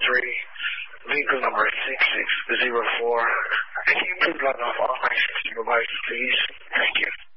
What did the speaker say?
vehicle number 6604. Can you please log off all license devices, please? Thank you.